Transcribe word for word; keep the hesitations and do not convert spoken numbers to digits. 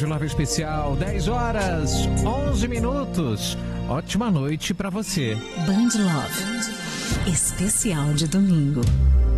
Love Especial, dez horas, onze minutos. Ótima noite pra você. Band Love Especial de domingo.